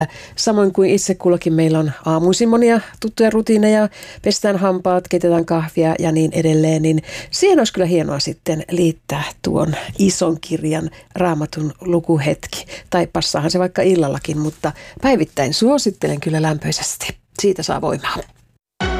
Samoin kuin itse kullakin meillä on aamuisin monia tuttuja rutiineja, pestään hampaat, keitetään kahvia ja niin edelleen, niin siihen olisi kyllä hienoa sitten liittää tuon ison kirjan Raamatun lukuhetki. Tai passaahan se vaikka illallakin, mutta päivittäin suosittelen kyllä lämpöisesti. Siitä saa voimaa.